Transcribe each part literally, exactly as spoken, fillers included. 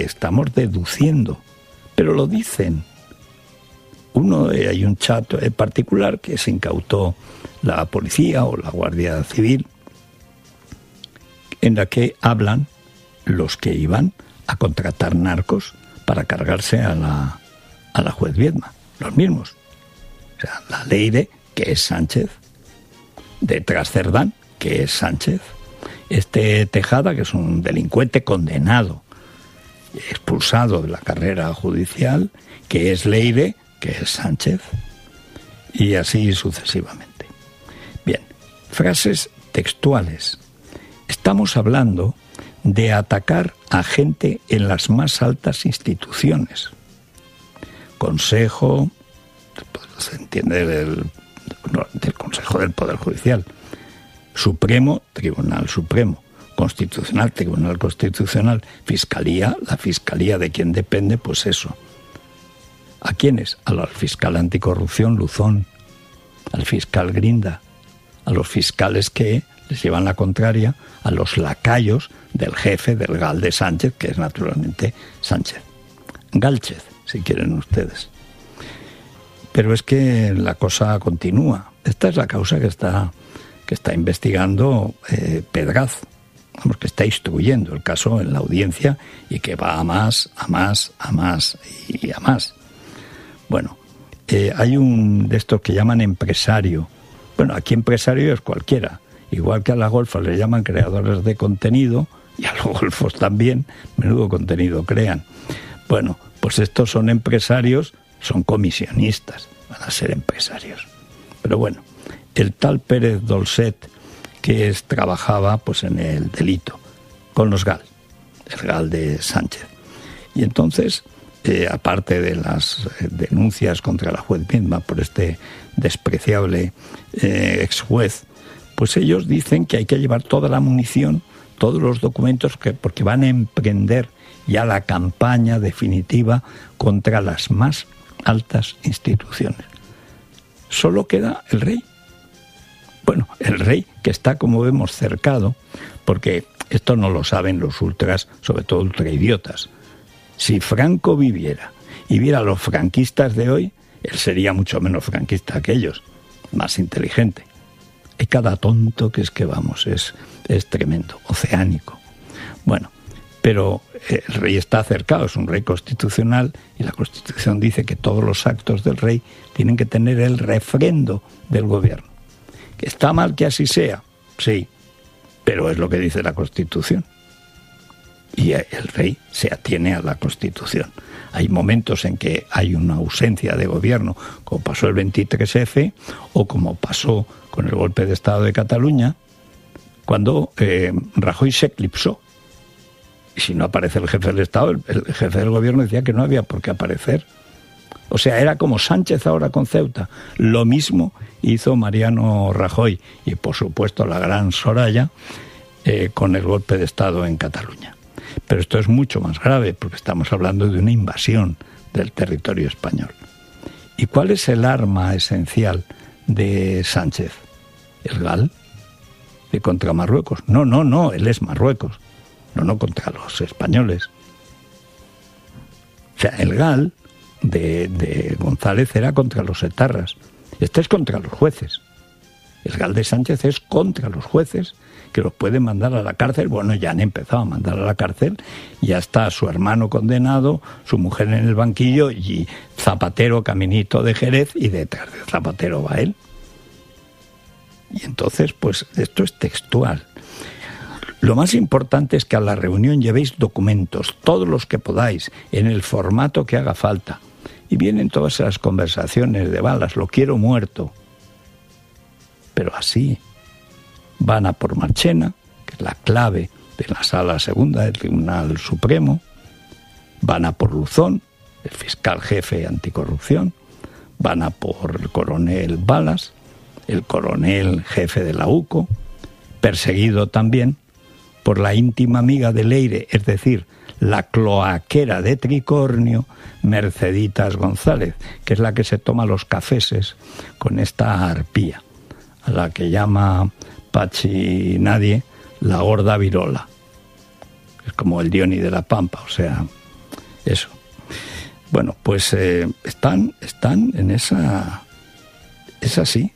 estamos deduciendo, pero lo dicen. Uno, eh, hay un chat eh, particular que se incautó la policía o la Guardia Civil, en la que hablan los que iban a contratar narcos para cargarse a la, a la juez Viedma, los mismos. O sea, la Leire, que es Sánchez, detrás Cerdán, que es Sánchez, este Tejada, que es un delincuente condenado, expulsado de la carrera judicial, que es Leire, que es Sánchez, y así sucesivamente. Bien, frases textuales. Estamos hablando de atacar a gente en las más altas instituciones. Consejo, se entiende del, del Consejo del Poder Judicial. Supremo, Tribunal Supremo. Constitucional, Tribunal Constitucional. Fiscalía, la Fiscalía de quien depende, pues eso. ¿A quiénes? Al fiscal anticorrupción Luzón, al fiscal Grinda, a los fiscales que les llevan la contraria, a los lacayos del jefe del Gal de Sánchez, que es naturalmente Sánchez. Gálchez, si quieren ustedes. Pero es que la cosa continúa. Esta es la causa que está, que está investigando eh, Pedraz, vamos, que está instruyendo el caso en la audiencia y que va a más, a más, a más y a más. Bueno, eh, hay un de estos que llaman empresario. Bueno, aquí empresario es cualquiera. Igual que a las golfas le llaman creadores de contenido, y a los golfos también, menudo contenido crean. Bueno, pues estos son empresarios, son comisionistas, van a ser empresarios. Pero bueno, el tal Pérez Dolcet, que es, trabajaba pues en el delito, con los Gal, el Gal de Sánchez. Y entonces, eh, aparte de las eh, denuncias contra la juez misma por este despreciable eh, ex juez, pues ellos dicen que hay que llevar toda la munición, todos los documentos, que, porque van a emprender ya la campaña definitiva contra las más altas instituciones. Solo queda el rey. Bueno, el rey, que está, como vemos, cercado, porque esto no lo saben los ultras, sobre todo ultraidiotas. Si Franco viviera y viera a los franquistas de hoy, él sería mucho menos franquista que ellos, más inteligente. Hay cada tonto que es que, vamos, es, es tremendo, oceánico. Bueno, pero el rey está cercado, es un rey constitucional, y la Constitución dice que todos los actos del rey tienen que tener el refrendo del gobierno. ¿Que está mal que así sea? Sí, pero es lo que dice la Constitución. Y el rey se atiene a la Constitución. Hay momentos en que hay una ausencia de gobierno, como pasó el veintitrés efe, o como pasó con el golpe de Estado de Cataluña, cuando eh, Rajoy se eclipsó. Y si no aparece el jefe del Estado, el, el jefe del gobierno decía que no había por qué aparecer. O sea, era como Sánchez ahora con Ceuta. Lo mismo hizo Mariano Rajoy y, por supuesto, la gran Soraya eh, con el golpe de Estado en Cataluña. Pero esto es mucho más grave, porque estamos hablando de una invasión del territorio español. ¿Y cuál es el arma esencial de Sánchez? ¿El Gal? ¿De contra Marruecos? No, no, no, él es Marruecos. No, no, contra los españoles. O sea, el Gal de, de González era contra los etarras. Este es contra los jueces. El Gal de Sánchez es contra los jueces, que los pueden mandar a la cárcel. Bueno, ya han empezado a mandar a la cárcel. Ya está su hermano condenado, su mujer en el banquillo y Zapatero caminito de Jerez, y detrás de Zapatero va él. Y entonces, pues esto es textual. Lo más importante es que a la reunión llevéis documentos, todos los que podáis, en el formato que haga falta. Y vienen todas esas conversaciones de balas, lo quiero muerto. Pero así van a por Marchena, que es la clave de la Sala Segunda del Tribunal Supremo, van a por Luzón, el fiscal jefe anticorrupción, van a por el coronel Balas, el coronel jefe de la UCO, perseguido también por la íntima amiga de Leire, es decir, la cloaquera de Tricornio, Merceditas González, que es la que se toma los cafeses con esta arpía, a la que llama Pachi Nadie la gorda virola. Es como el Dioni de la Pampa, o sea, Eso. Bueno, pues eh, están, están en esa... Es así.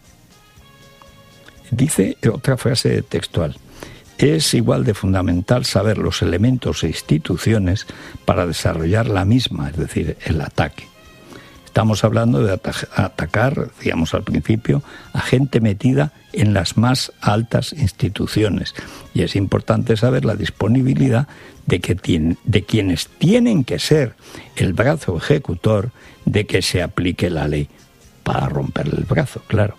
Dice otra frase textual. Es igual de fundamental saber los elementos e instituciones para desarrollar la misma, es decir, el ataque. Estamos hablando de ata- atacar, decíamos al principio, a gente metida en las más altas instituciones. Y es importante saber la disponibilidad de, que tiene, de quienes tienen que ser el brazo ejecutor de que se aplique la ley. Para romperle el brazo, claro.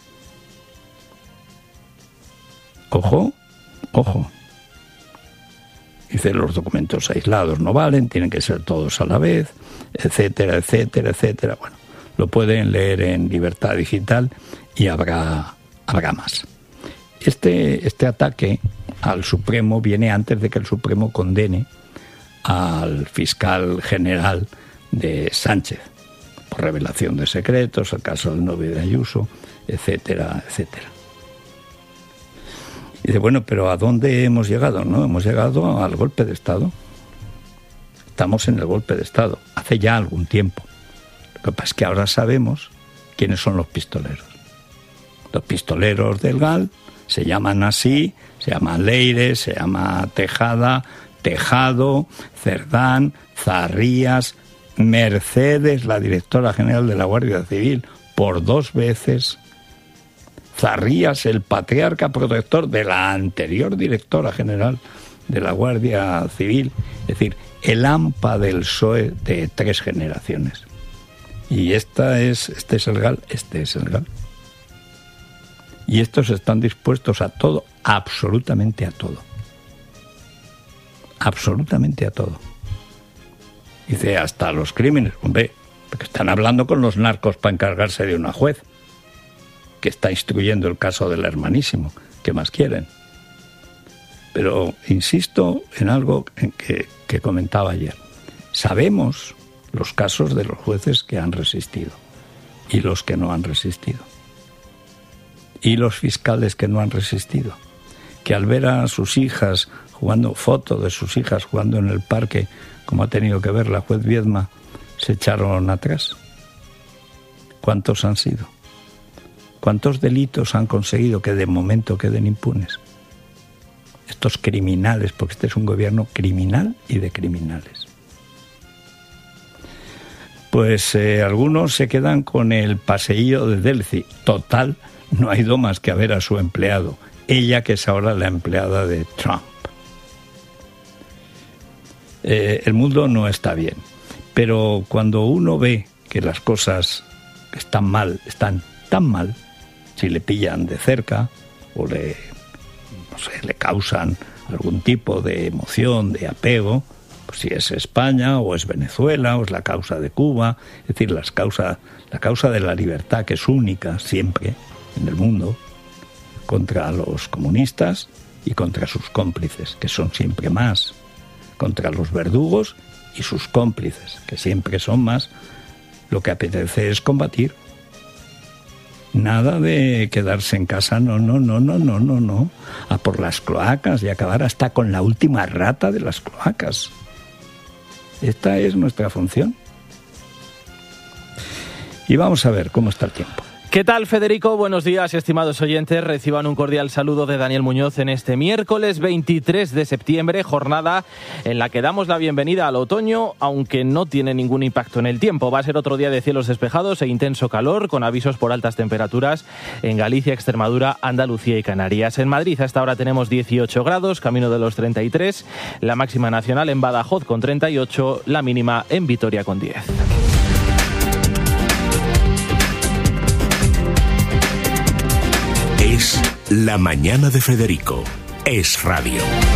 Ojo, ojo. Dice, los documentos aislados no valen, tienen que ser todos a la vez, etcétera, etcétera, etcétera. Bueno, lo pueden leer en Libertad Digital y habrá, habrá más. Este, este ataque al Supremo viene antes de que el Supremo condene al fiscal general de Sánchez por revelación de secretos, el caso del novio de Ayuso, etcétera, etcétera. Y dice, bueno, pero ¿a dónde hemos llegado? ¿No? Hemos llegado al golpe de Estado. Estamos en el golpe de Estado, hace ya algún tiempo. Lo que pasa es que ahora sabemos quiénes son los pistoleros. Los pistoleros del G A L se llaman así, se llaman Leire, se llama Tejada, Tejado, Cerdán, Zarrías, Mercedes, la directora general de la Guardia Civil, por dos veces. Zarrías, el patriarca protector de la anterior directora general de la Guardia Civil, es decir, el A M P A del P S O E de tres generaciones. Y esta es, este es el G A L, este es el G A L. Y estos están dispuestos a todo, absolutamente a todo. Absolutamente a todo. Dice, hasta los crímenes, hombre, porque están hablando con los narcos para encargarse de una juez que está instruyendo el caso del hermanísimo. ¿Qué más quieren? Pero insisto en algo en que, que comentaba ayer. Sabemos los casos de los jueces que han resistido y los que no han resistido. Y los fiscales que no han resistido. Que al ver a sus hijas jugando, fotos de sus hijas jugando en el parque, como ha tenido que ver la juez Viedma, se echaron atrás. ¿Cuántos han sido? ¿Cuántos delitos han conseguido que de momento queden impunes? Estos criminales, porque este es un gobierno criminal y de criminales. Pues eh, algunos se quedan con el paseillo de Delphi. Total, no ha ido más que a ver a su empleado. Ella, que es ahora la empleada de Trump. Eh, el mundo no está bien. Pero cuando uno ve que las cosas están mal, están tan mal, si le pillan de cerca o le, no sé, le causan algún tipo de emoción, de apego, pues si es España o es Venezuela o es la causa de Cuba, es decir, las causa, la causa de la libertad, que es única siempre en el mundo, contra los comunistas y contra sus cómplices, que son siempre más, contra los verdugos y sus cómplices, que siempre son más, lo que apetece es combatir. Nada de quedarse en casa, no, no, no, no, no, no, no. A por las cloacas y acabar hasta con la última rata de las cloacas. Esta es nuestra función. Y vamos a ver cómo está el tiempo. ¿Qué tal, Federico? Buenos días, estimados oyentes. Reciban un cordial saludo de Daniel Muñoz en este miércoles veintitrés de septiembre, jornada en la que damos la bienvenida al otoño, aunque no tiene ningún impacto en el tiempo. Va a ser otro día de cielos despejados e intenso calor, con avisos por altas temperaturas en Galicia, Extremadura, Andalucía y Canarias. En Madrid a esta hora tenemos dieciocho grados, camino de los treinta y tres, la máxima nacional en Badajoz con treinta y ocho, la mínima en Vitoria con diez. Es La Mañana de Federico. Es radio.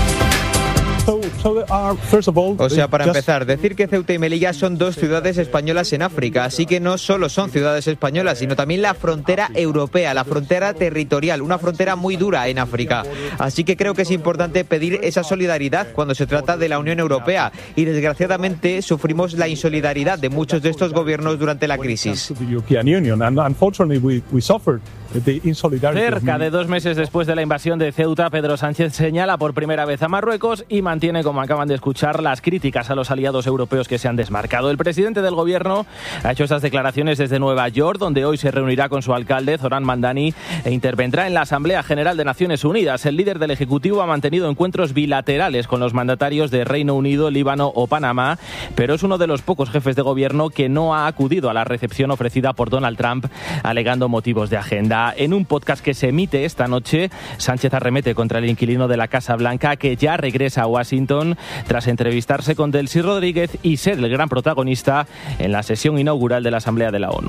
O sea, para empezar, decir que Ceuta y Melilla son dos ciudades españolas en África, así que no solo son ciudades españolas, sino también la frontera europea, la frontera territorial, una frontera muy dura en África. Así que creo que es importante pedir esa solidaridad cuando se trata de la Unión Europea, y desgraciadamente sufrimos la insolidaridad de muchos de estos gobiernos durante la crisis. Cerca de dos meses después de la invasión de Ceuta, Pedro Sánchez señala por primera vez a Marruecos y mantiene, como acaban de escuchar, las críticas a los aliados europeos que se han desmarcado. El presidente del gobierno ha hecho estas declaraciones desde Nueva York, donde hoy se reunirá con su alcalde, Zoran Mandani, e intervendrá en la Asamblea General de Naciones Unidas. El líder del Ejecutivo ha mantenido encuentros bilaterales con los mandatarios de Reino Unido, Líbano o Panamá, pero es uno de los pocos jefes de gobierno que no ha acudido a la recepción ofrecida por Donald Trump, alegando motivos de agenda. En un podcast que se emite esta noche, Sánchez arremete contra el inquilino de la Casa Blanca, que ya regresa a Washington tras entrevistarse con Delcy Rodríguez y ser el gran protagonista en la sesión inaugural de la Asamblea de la ONU.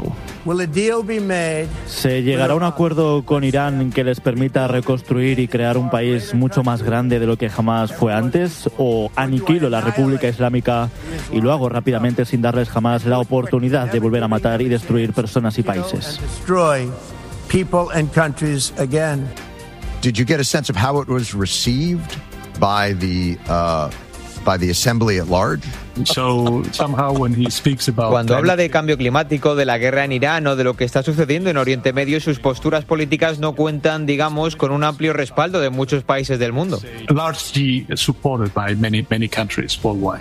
¿Se llegará a un acuerdo con Irán que les permita reconstruir y crear un país mucho más grande de lo que jamás fue antes? ¿O aniquilo la República Islámica y lo hago rápidamente sin darles jamás la oportunidad de volver a matar y destruir personas y países? People and countries again. Did you get a sense of how it was received by the uh, by the assembly at large? So somehow when he speaks about Cuando habla de cambio climático, de la guerra en Irán o de lo que está sucediendo en Oriente Medio, sus posturas políticas no cuentan, digamos, con un amplio respaldo de muchos países del mundo. Largely supported by many many countries worldwide.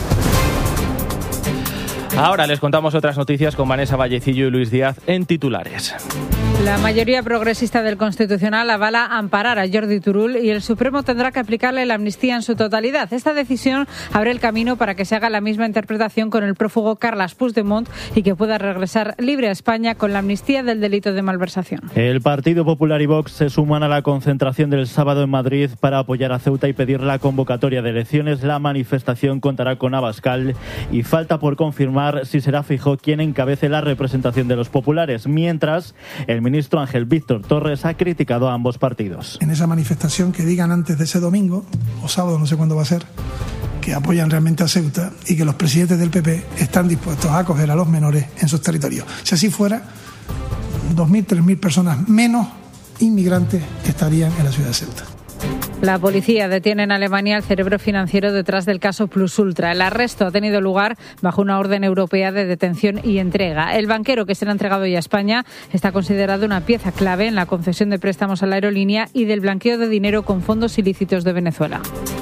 Ahora les contamos otras noticias con Vanessa Vallecillo y Luis Díaz en titulares. La mayoría progresista del Constitucional avala amparar a Jordi Turull y el Supremo tendrá que aplicarle la amnistía en su totalidad. Esta decisión abre el camino para que se haga la misma interpretación con el prófugo Carles Puigdemont y que pueda regresar libre a España con la amnistía del delito de malversación. El Partido Popular y Vox se suman a la concentración del sábado en Madrid para apoyar a Ceuta y pedir la convocatoria de elecciones. La manifestación contará con Abascal y falta por confirmar si será Feijóo quien encabece la representación de los populares, mientras el ministro Ángel Víctor Torres ha criticado a ambos partidos. En esa manifestación que digan antes de ese domingo, o sábado, no sé cuándo va a ser, que apoyan realmente a Ceuta y que los presidentes del P P están dispuestos a acoger a los menores en sus territorios. Si así fuera, dos mil, tres mil personas menos inmigrantes estarían en la ciudad de Ceuta. La policía detiene en Alemania al cerebro financiero detrás del caso Plus Ultra. El arresto ha tenido lugar bajo una orden europea de detención y entrega. El banquero, que será entregado ya a España, está considerado una pieza clave en la concesión de préstamos a la aerolínea y del blanqueo de dinero con fondos ilícitos de Venezuela.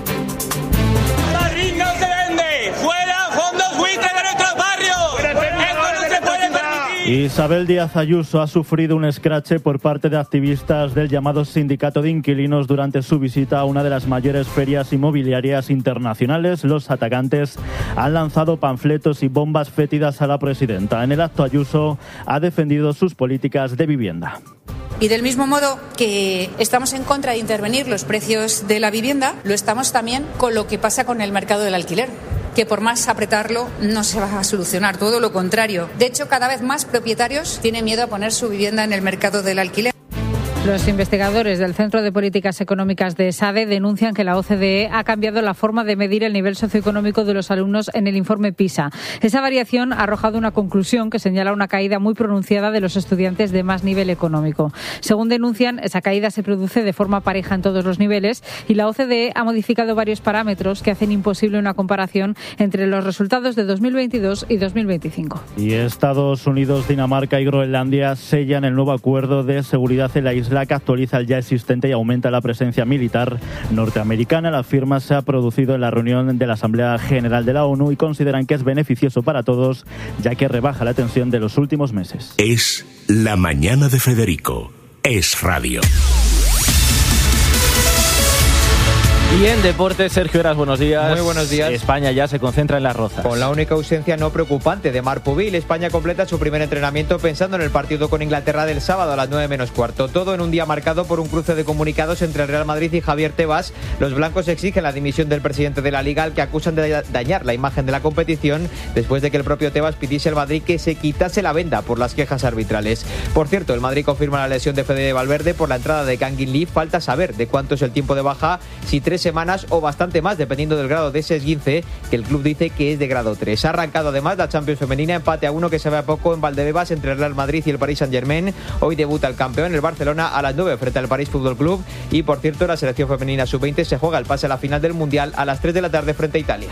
Isabel Díaz Ayuso ha sufrido un escrache por parte de activistas del llamado Sindicato de Inquilinos durante su visita a una de las mayores ferias inmobiliarias internacionales. Los atacantes han lanzado panfletos y bombas fétidas a la presidenta. En el acto, Ayuso ha defendido sus políticas de vivienda. Y del mismo modo que estamos en contra de intervenir los precios de la vivienda, lo estamos también con lo que pasa con el mercado del alquiler, que por más apretarlo no se va a solucionar, todo lo contrario. De hecho, cada vez más propietarios tienen miedo a poner su vivienda en el mercado del alquiler. Los investigadores del Centro de Políticas Económicas de ESADE denuncian que la O C D E ha cambiado la forma de medir el nivel socioeconómico de los alumnos en el informe PISA. Esa variación ha arrojado una conclusión que señala una caída muy pronunciada de los estudiantes de más nivel económico. Según denuncian, esa caída se produce de forma pareja en todos los niveles y la O C D E ha modificado varios parámetros que hacen imposible una comparación entre los resultados de dos mil veintidós y dos mil veinticinco. Y Estados Unidos, Dinamarca y Groenlandia sellan el nuevo acuerdo de seguridad en la isla que actualiza el ya existente y aumenta la presencia militar norteamericana. La firma se ha producido en la reunión de la Asamblea General de la ONU y consideran que es beneficioso para todos, ya que rebaja la tensión de los últimos meses. Es La Mañana de Federico. Es radio. Y en deportes, Sergio Heras, buenos días. Muy buenos días. España ya se concentra en las Rozas. Con la única ausencia no preocupante de Marc Pubil, España completa su primer entrenamiento pensando en el partido con Inglaterra del sábado a las nueve menos cuarto. Todo en un día marcado por un cruce de comunicados entre el Real Madrid y Javier Tebas. Los blancos exigen la dimisión del presidente de la Liga, al que acusan de dañar la imagen de la competición después de que el propio Tebas pidiese al Madrid que se quitase la venda por las quejas arbitrales. Por cierto, el Madrid confirma la lesión de Fede Valverde por la entrada de Kangin Lee. Falta saber de cuánto es el tiempo de baja, si tres semanas o bastante más, dependiendo del grado de ese esguince, que el club dice que es de grado tres. Ha arrancado además la Champions femenina, empate a uno que se ve a poco en Valdebebas entre el Real Madrid y el Paris Saint-Germain. Hoy debuta el campeón, el Barcelona, a las nueve frente al París Fútbol Club. Y por cierto, la selección femenina sub veinte se juega el pase a la final del Mundial a las tres de la tarde frente a Italia.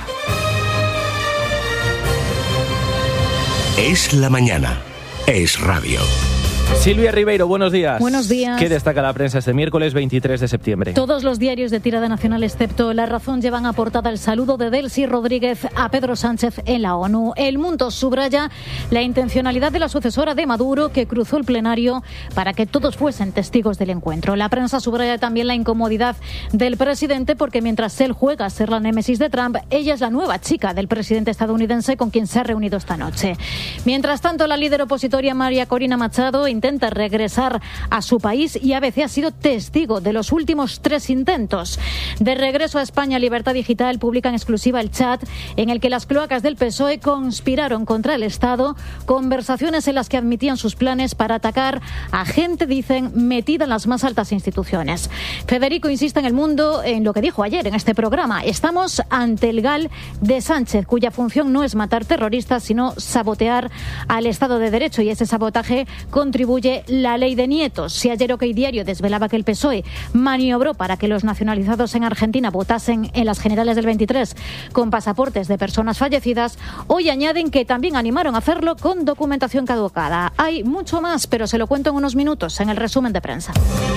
Es la mañana. Es radio. Silvia Ribeiro, buenos días. Buenos días. ¿Qué destaca la prensa este miércoles veintitrés de septiembre? Todos los diarios de tirada nacional, excepto La Razón, llevan a portada el saludo de Delcy Rodríguez a Pedro Sánchez en la ONU. El Mundo subraya la intencionalidad de la sucesora de Maduro, que cruzó el plenario para que todos fuesen testigos del encuentro. La prensa subraya también la incomodidad del presidente, porque mientras él juega a ser la némesis de Trump, ella es la nueva chica del presidente estadounidense con quien se ha reunido esta noche. Mientras tanto, la líder opositora María Corina Machado intenta regresar a su país y A B C ha sido testigo de los últimos tres intentos. De regreso a España, Libertad Digital publica en exclusiva el chat en el que las cloacas del P S O E conspiraron contra el Estado, conversaciones en las que admitían sus planes para atacar a gente, dicen, metida en las más altas instituciones. Federico insiste en El Mundo en lo que dijo ayer en este programa: estamos ante el GAL de Sánchez, cuya función no es matar terroristas, sino sabotear al Estado de Derecho, y ese sabotaje contribuye la ley de Nietos. Si ayer OK Diario desvelaba que el P S O E maniobró para que los nacionalizados en Argentina votasen en las generales del veintitrés con pasaportes de personas fallecidas, hoy añaden que también animaron a hacerlo con documentación caducada. Hay mucho más, pero se lo cuento en unos minutos en el resumen de prensa.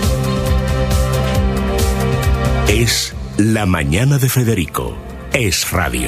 Es La Mañana de Federico. Es Radio.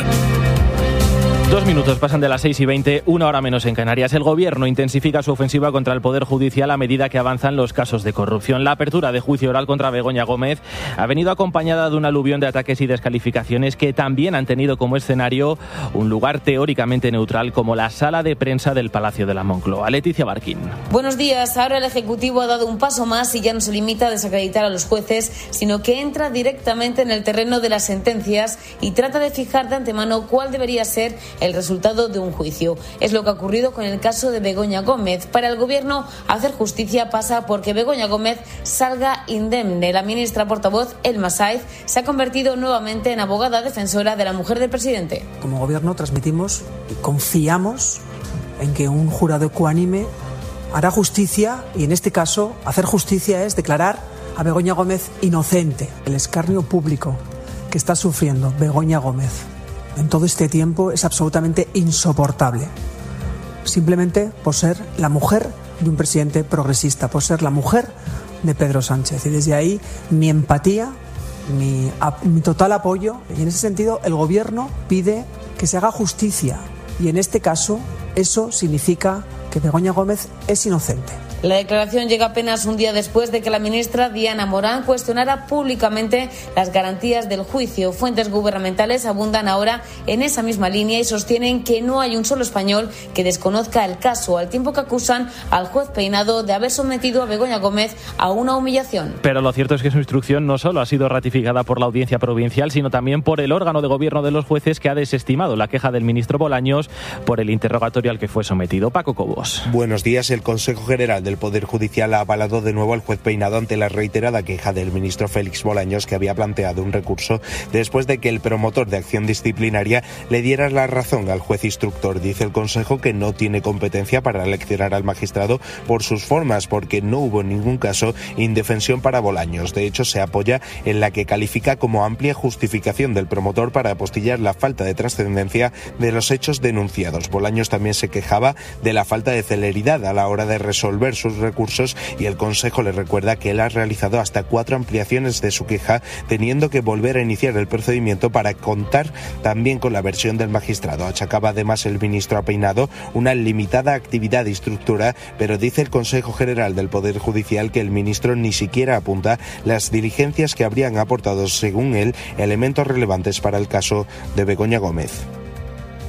Dos minutos pasan de las seis y veinte, una hora menos en Canarias. El Gobierno intensifica su ofensiva contra el Poder Judicial a medida que avanzan los casos de corrupción. La apertura de juicio oral contra Begoña Gómez ha venido acompañada de un aluvión de ataques y descalificaciones que también han tenido como escenario un lugar teóricamente neutral como la sala de prensa del Palacio de la Moncloa. Leticia Barquín. Buenos días. Ahora el Ejecutivo ha dado un paso más y ya no se limita a desacreditar a los jueces, sino que entra directamente en el terreno de las sentencias y trata de fijar de antemano cuál debería ser el resultado de un juicio. Es lo que ha ocurrido con el caso de Begoña Gómez. Para el Gobierno, hacer justicia pasa porque Begoña Gómez salga indemne. La ministra portavoz, Elma Sáez, se ha convertido nuevamente en abogada defensora de la mujer del presidente. Como Gobierno transmitimos y confiamos en que un jurado ecuánime hará justicia, y en este caso hacer justicia es declarar a Begoña Gómez inocente. El escarnio público que está sufriendo Begoña Gómez en todo este tiempo es absolutamente insoportable, simplemente por ser la mujer de un presidente progresista, por ser la mujer de Pedro Sánchez. Y desde ahí mi empatía, mi, mi total apoyo, y en ese sentido el Gobierno pide que se haga justicia, y en este caso eso significa que Begoña Gómez es inocente. La declaración llega apenas un día después de que la ministra Diana Morán cuestionara públicamente las garantías del juicio. Fuentes gubernamentales abundan ahora en esa misma línea y sostienen que no hay un solo español que desconozca el caso, al tiempo que acusan al juez Peinado de haber sometido a Begoña Gómez a una humillación. Pero lo cierto es que su instrucción no solo ha sido ratificada por la Audiencia Provincial, sino también por el órgano de gobierno de los jueces, que ha desestimado la queja del ministro Bolaños por el interrogatorio al que fue sometido. Paco Cobos. Buenos días. El Consejo General del Poder Judicial ha avalado de nuevo al juez Peinado ante la reiterada queja del ministro Félix Bolaños, que había planteado un recurso después de que el promotor de acción disciplinaria le diera la razón al juez instructor. Dice el Consejo que no tiene competencia para leccionar al magistrado por sus formas, porque no hubo en ningún caso indefensión para Bolaños. De hecho, se apoya en la que califica como amplia justificación del promotor para apostillar la falta de trascendencia de los hechos denunciados. Bolaños también se quejaba de la falta de celeridad a la hora de resolver sus recursos, y el Consejo le recuerda que él ha realizado hasta cuatro ampliaciones de su queja, teniendo que volver a iniciar el procedimiento para contar también con la versión del magistrado. Achacaba además el ministro a Peinado una limitada actividad instructora, pero dice el Consejo General del Poder Judicial que el ministro ni siquiera apunta las diligencias que habrían aportado, según él, elementos relevantes para el caso de Begoña Gómez.